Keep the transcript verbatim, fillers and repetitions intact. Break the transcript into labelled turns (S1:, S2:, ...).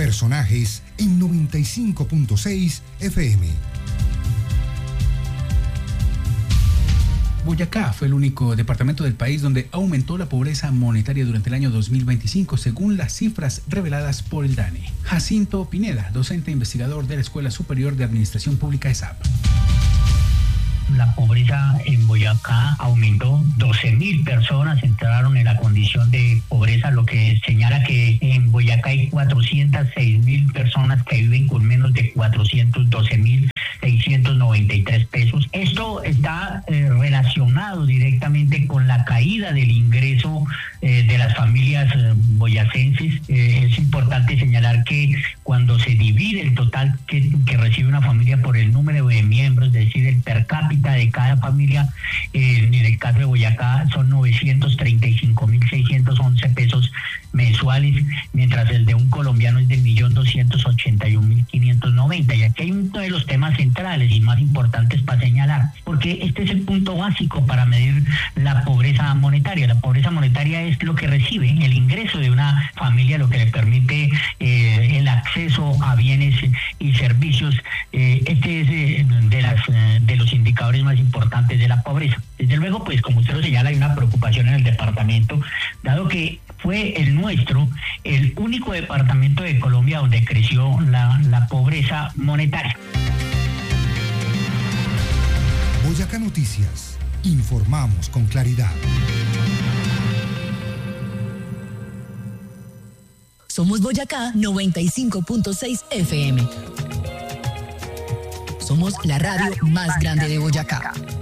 S1: Personajes en noventa y cinco punto seis F M.
S2: Boyacá fue el único departamento del país donde aumentó la pobreza monetaria durante el año dos mil veinticinco, según las cifras reveladas por el DANE. Jacinto Pineda, docente e investigador de la Escuela Superior de Administración Pública E S A P.
S3: La pobreza en Boyacá aumentó, doce mil personas entraron en la condición de pobreza, lo que señala que en Boyacá hay cuatrocientas seis mil personas que viven con menos de cuatrocientos doce mil seiscientos noventa y tres pesos. Esto está eh, relacionado directamente con la caída del ingreso eh, de las familias eh, boyacenses. Eh, es importante señalar que cuando se divide el total que, que recibe una familia por el número de miembros, es decir, el per cápita de cada familia, eh, en el caso de Boyacá son novecientos treinta y cinco mil seiscientos once pesos mensuales, mientras el de un colombiano es de un millón doscientos ochenta y un mil quinientos noventa. Y aquí hay uno de los temas centrales y más importantes para señalar, porque este es el punto básico para medir la pobreza monetaria. La pobreza monetaria es lo que recibe, el ingreso de una familia, lo que le permite eh, el acceso a bienes y servicios. Eh, este es eh, de, las, eh, de los indicadores más importantes de la pobreza. Desde luego, pues como usted lo señala, hay una preocupación en el departamento, dado que fue el nuestro el único departamento de Colombia donde creció la, la pobreza monetaria.
S1: Boyacá Noticias. Informamos con claridad.
S4: Somos Boyacá noventa y cinco punto seis F M. Somos la radio más grande de Boyacá.